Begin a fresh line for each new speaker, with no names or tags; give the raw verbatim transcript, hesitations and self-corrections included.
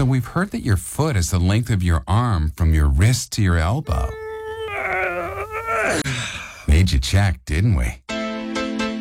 So we've heard that your foot is the length of your arm from your wrist to your elbow. Made you check, didn't we?